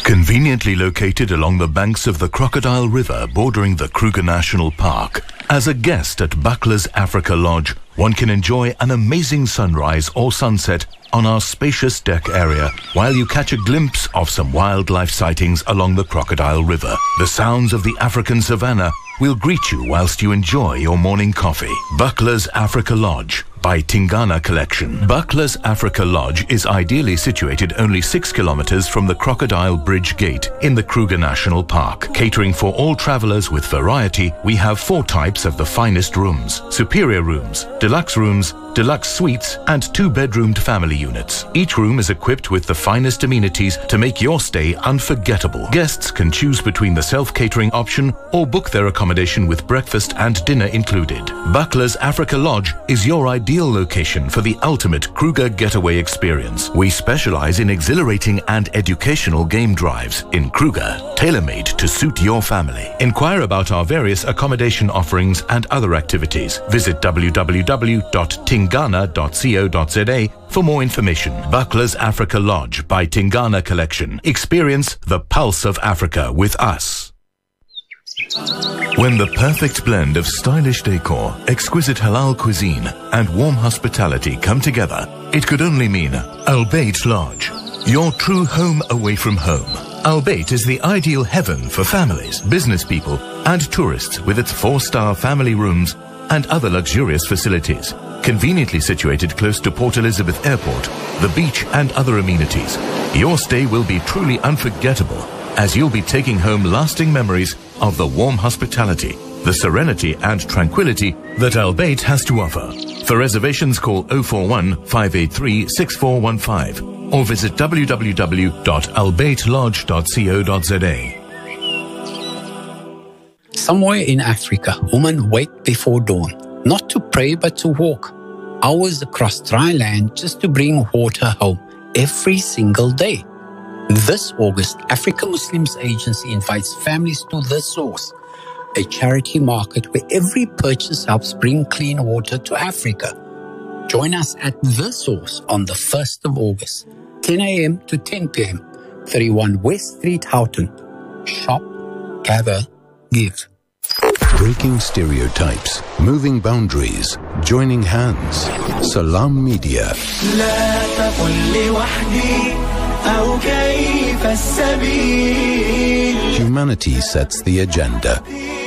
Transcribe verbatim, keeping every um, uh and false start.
Conveniently located along the banks of the Crocodile River bordering the Kruger National Park, as a guest at Buckler's Africa Lodge, one can enjoy an amazing sunrise or sunset on our spacious deck area while you catch a glimpse of some wildlife sightings along the Crocodile River. The sounds of the African savannah will greet you whilst you enjoy your morning coffee. Buckler's Africa Lodge by Tingana Collection. Buckler's Africa Lodge is ideally situated only six kilometers from the Crocodile Bridge Gate in the Kruger National Park. Catering for all travelers with variety, we have four types of the finest rooms: superior rooms, deluxe rooms, deluxe suites, and two-bedroomed family units. Each room is equipped with the finest amenities to make your stay unforgettable. Guests can choose between the self-catering option or book their accommodation with breakfast and dinner included. Buckler's Africa Lodge is your ideal location for the ultimate Kruger getaway experience. We specialize in exhilarating and educational game drives in Kruger, tailor-made to suit your family. Inquire about our various accommodation offerings and other activities. Visit w w w dot tingana dot co dot z a for more information. Buckler's Africa Lodge by Tingana Collection. Experience the pulse of Africa with us. When the perfect blend of stylish decor, exquisite halal cuisine, and warm hospitality come together, it could only mean Al Bayt Lodge, your true home away from home. Al Bayt is the ideal heaven for families, business people, and tourists with its four-star family rooms and other luxurious facilities. Conveniently situated close to Port Elizabeth Airport, the beach, and other amenities, your stay will be truly unforgettable, as you'll be taking home lasting memories of the warm hospitality, the serenity and tranquility that Al Bayt has to offer. For reservations, call zero four one, five eight three, six four one five or visit w w w dot al bayt lodge dot co dot z a. Somewhere in Africa, women wake before dawn, not to pray but to walk, hours across dry land just to bring water home every single day. This August, Africa Muslims Agency invites families to The Source, a charity market where every purchase helps bring clean water to Africa. Join us at The Source on the first of August, ten a m to ten p m, thirty-one West Street, Houghton. Shop, gather, give. Breaking stereotypes, moving boundaries, joining hands. Salam Media. Humanity sets the agenda.